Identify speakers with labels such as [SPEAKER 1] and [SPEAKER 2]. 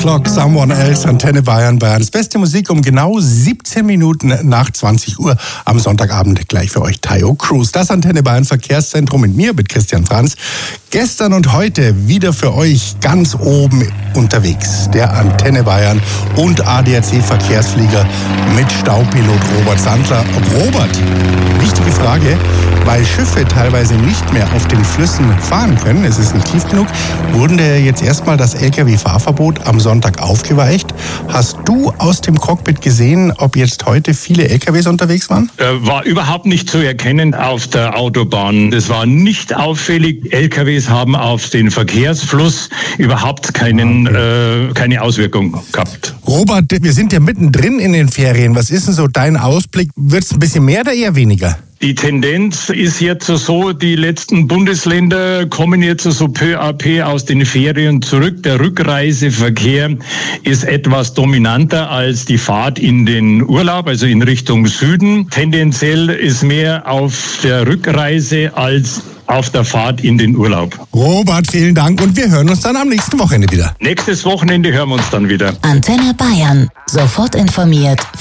[SPEAKER 1] Clock, Someone Else, Antenne Bayern, Bayerns beste Musik um genau 17 Minuten nach 20 Uhr am Sonntagabend gleich für euch Tayo Cruz. Das Antenne Bayern Verkehrszentrum mit mir, mit Christian Franz. Gestern und heute wieder für euch ganz oben unterwegs. Der Antenne Bayern und ADAC Verkehrsflieger mit Staupilot Robert Sandler. Robert, wichtige Frage, weil Schiffe teilweise nicht mehr auf den Flüssen fahren können, es ist nicht tief genug, wurden dir jetzt erstmal das Lkw-Fahrverbot am Sonntag aufgeweicht. Hast du aus dem Cockpit gesehen, ob jetzt heute viele LKWs unterwegs waren?
[SPEAKER 2] War überhaupt nicht zu erkennen auf der Autobahn. Es war nicht auffällig. LKWs haben auf den Verkehrsfluss überhaupt keine Auswirkung gehabt.
[SPEAKER 1] Robert, wir sind ja mittendrin in den Ferien. Was ist denn so dein Ausblick? Wird es ein bisschen mehr oder eher weniger?
[SPEAKER 2] Die Tendenz ist jetzt so, die letzten Bundesländer kommen jetzt so peu à peu aus den Ferien zurück. Der Rückreiseverkehr ist etwas dominanter als die Fahrt in den Urlaub, also in Richtung Süden. Tendenziell ist mehr auf der Rückreise als auf der Fahrt in den Urlaub.
[SPEAKER 1] Robert, vielen Dank und wir hören uns dann am nächsten Wochenende wieder.
[SPEAKER 2] Nächstes Wochenende hören wir uns dann wieder.
[SPEAKER 3] Antenne Bayern. Sofort informiert.